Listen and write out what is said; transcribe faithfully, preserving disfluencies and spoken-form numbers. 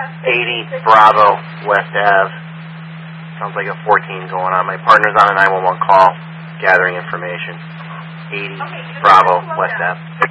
eighty Bravo West Ave. Sounds like a fourteen going on. My partner's on a nine one one call, gathering information. eighty Bravo West Ave.